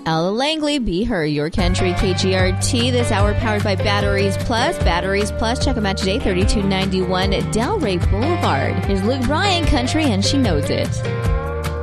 Ella Langley, Be Her, Your Country, KGRT. This hour powered by Batteries Plus. Batteries Plus, check them out today, 3291 Delray Boulevard. Here's Luke Bryan, Country, and She Knows It.